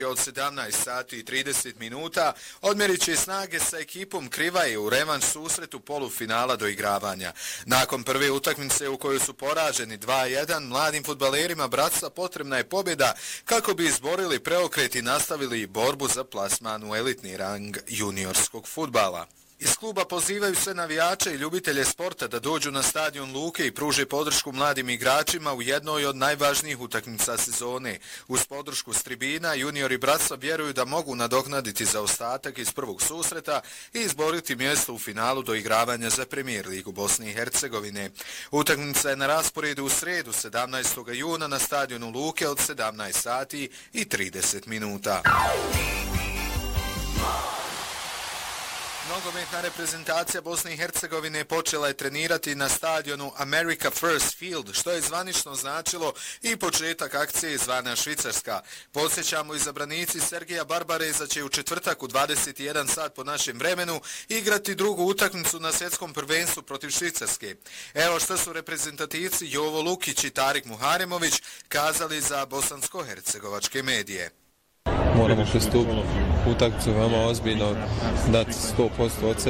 Od 17 sati i 30 minuta odmjerit će snage sa ekipom Krivaje u revanš susretu polufinala doigravanja. Nakon prve utakmice u kojoj su poraženi 2-1, mladim fudbalerima Bratstva potrebna je pobjeda kako bi izborili preokret i nastavili borbu za plasman u elitni rang juniorskog fudbala. Iz kluba pozivaju sve navijače i ljubitelje sporta da dođu na stadion Luke i pruže podršku mladim igračima u jednoj od najvažnijih utakmica sezone. Uz podršku s tribina, juniori Bratstva vjeruju da mogu nadoknaditi zaostatak iz prvog susreta i izboriti mjesto u finalu doigravanja za Premier ligu Bosne i Hercegovine. Utakmica je na rasporedu u sredu 17. juna na stadionu Luke od 17 sati i 30 minuta. Nogometna reprezentacija Bosne i Hercegovine počela je trenirati na stadionu America First Field, što je zvanično značilo i početak akcije zvana Švicarska. Podsjećamo, izabranici Sergeja Barbareza će u četvrtak u 21 sat po našem vremenu igrati drugu utakmicu na svjetskom prvenstvu protiv Švicarske. Evo što su reprezentativci Jovo Lukić i Tarik Muharemović kazali za bosansko-hercegovačke medije. Moramo pristupiti utakmicu veoma ozbiljno, dati 100% od sebe.